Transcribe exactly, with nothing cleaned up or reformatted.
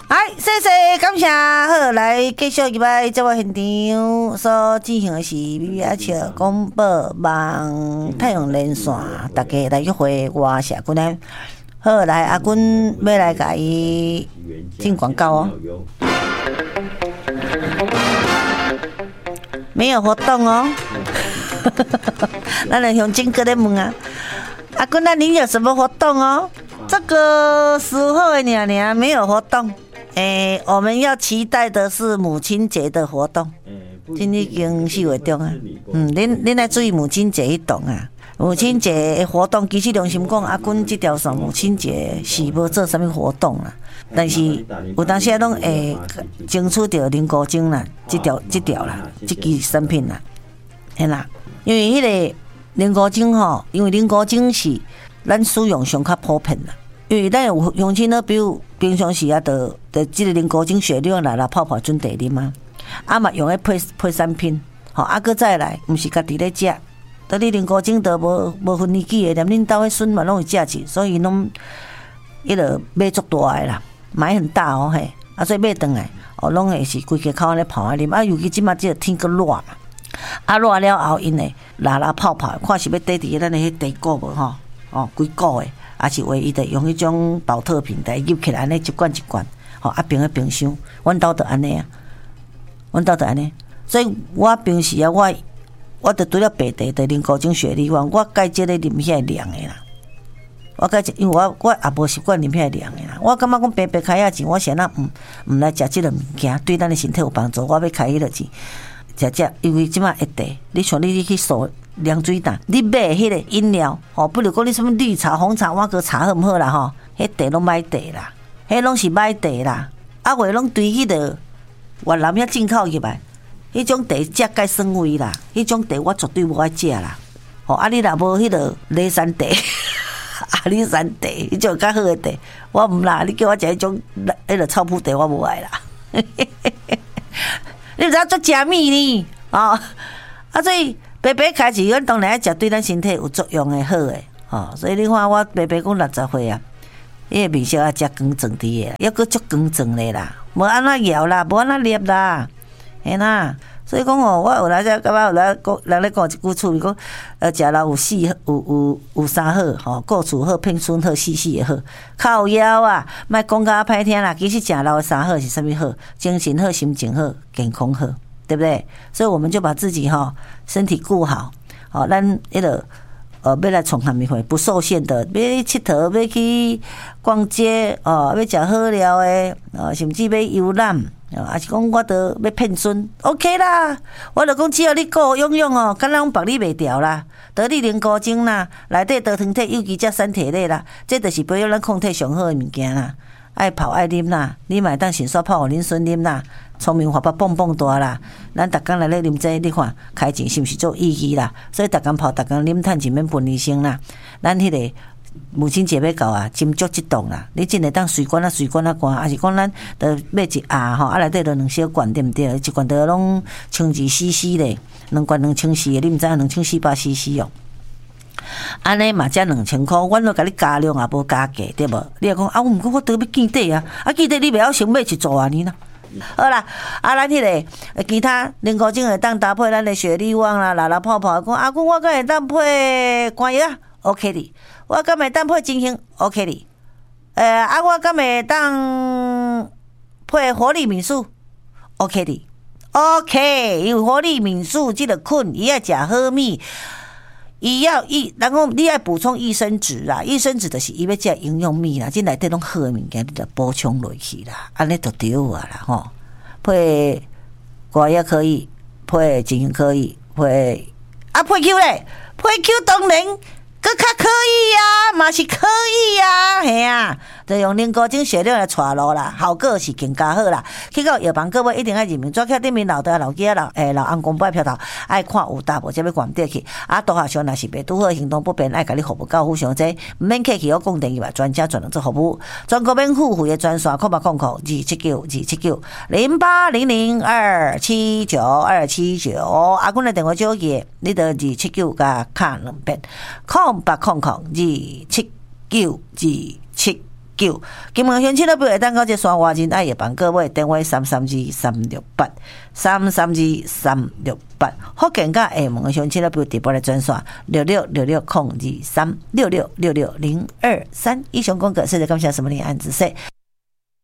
哎，谢谢感谢，好来继续入来节目现场所进行的是 B B H 广播网太阳连线，大家来约会我是阿君呢。好来，阿君要来甲伊进广告哦。没有活动哦，咱来向金哥在问啊，阿君那您有什么活动哦？这个时候的娘娘没有活动。诶、欸，我们要期待的是母亲节的活动，今已经四月中啊。嗯，恁恁来注意母亲节迄档啊。母亲节的活动，其实良心讲，阿君这条线母亲节是无做什么活动啦，但是有当时拢会争取到菱果精啦，这条这条啦，这支产品啦，嘿啦，因为迄个菱果精吼，因为菱果精是咱使用上较普遍啦。因为咱有乡亲呢，比如平常时啊，得得即个菱果精雪莉来啦泡泡准茶啉啊，啊嘛用来配配产品，吼啊搁再来，毋是家己咧食，得你菱果精得无无分年纪的，连恁兜的孙嘛拢有食去，所以拢伊个买足大个啦，买很大哦嘿，啊所以买转来，哦拢会是规家口安尼泡啊啉，啊尤其即马即个天搁热嘛，啊热了后因会啦啦泡泡，看是要缀伫咱的迄地锅无吼，哦几股的。也是唯一的用迄种保特瓶来入起来，安尼一罐一罐，吼啊冰个冰箱，阮兜就安尼啊，阮兜就安尼。所以我平时啊，我我着除了白茶的菱果精雪莉丸，我介即个啉遐凉的啦。我介因为我我也无习惯啉遐凉的啦。我感觉讲白白开啊钱，我先啊毋毋来食即个物件，对咱的身体有帮助。我要开迄个钱，食食，因为即马一茶，你像你去数。凉水蛋，你买迄个饮料，吼，不如讲你什么绿茶、红茶、瓦格茶好毋好啦？吼，迄茶拢买茶啦，迄拢是买茶啦，啊，话拢对迄个越南遐进口入来，迄种茶食介酸味啦，迄种茶我绝对无爱食啦。吼，啊，你若无迄个雷山茶、阿里山茶，迄种较好诶茶，我毋啦，你叫我食迄种迄个臭扑茶，我无爱啦。你毋知做食米呢？哦，啊，所以。白白开始，阮当然爱食对咱身体有作用的好诶，吼，所以你看我白白讲六十岁啊，迄个面色啊，食光壮伫诶，抑阁足光壮咧啦，无安怎摇啦，无安怎捏啦，嘿啦，所以讲吼，我有来只感觉有来讲，人咧讲一句厝，讲呃，食老有四有有有三好，吼，顾厝好，聘孙好，事事会好，靠腰啊，莫讲甲歹听啦，其实食老的三好是啥物好？精神好，心情好，健康好。对不对？所以我们就把自己哈、哦、身体顾好，好、哦，咱迄个呃要来创啥物会不受限的，要去佚佗，要去逛街哦，要食好料的，哦，甚至要游览，哦，还是讲我得要骗孙 ，OK 啦。我就讲只要你够用用哦，敢若讲绑你袂掉啦，得你菱果精啦，内底得糖体、有机质、产体类啦，这就是培养咱抗体上好的物件啦。爱泡爱啉啦，你嘛当先煞泡互恁孙啉啦。聪明活泼蹦蹦大啦，咱逐工来咧啉这，你看开钱是毋是做意义啦？所以逐工泡，逐工啉，趁钱免分医生啦。咱迄个母亲节要到啊，斟酌即档啦。你真会当随管啊随管啊罐，还是讲咱得买一盒吼，啊内底着两小罐对毋对？一罐着拢千二 C C 咧，两罐两千四的，你毋知影两千四百 C C 哦。安尼嘛，才两千块，阮都甲你加量也无加价，对无？你若讲啊，毋过我得要见底啊，啊见底你袂晓先买一组啊，你呢？好啦，啊，咱迄个其他菱果精会当搭配咱的雪莉丸啦、啦啦泡泡，讲阿公我敢会当配肝药啊 ，OK 哩，我敢会当配金星 ，OK 哩，诶、呃、啊，我敢会当配活力敏素 ，OK 哩 ，OK， 因为活力敏素即个困，伊爱食好米。伊要益，然后你爱补充益生质啦，益生质就是伊要食营养米啦，即内底拢好诶物件，你着补充落去啦，安尼就对啊啦吼。配肝也可以，配金星可以，配啊配 Q 咧，配 Q 当然搁较可以啊，嘛是可以啊，嘿啊，就用菱果精雪莉来带路啦，效果是更加好啦。去到药房各位一定要认明，抓起顶面老的老鸡老诶老翁公摆票头，爱看有大无才要关底去。啊，多下上若是袂拄好行动不便，爱甲你服务到府上这，毋免客气，我讲电话专家专人做服务，全国免付费的专线，空八空空二七九二七九零八零零二七九二七九。阿公的电话少记，你得二七九加卡两遍，空八空空二七九二七九。金门乡亲乐票会当到这山外真爱的房，各位电话三三二三六八三三二三六八。福建甲厦门的乡亲乐票直播来转线六六六六空二三六六六六零二三。以上广告，谢谢感谢什么林安子说。